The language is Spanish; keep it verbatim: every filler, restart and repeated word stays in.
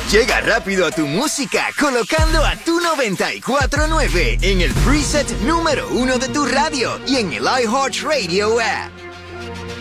Llega rápido a tu música colocando a tu noventa y cuatro punto nueve en el preset número uno de tu radio y en el iHeartRadio app.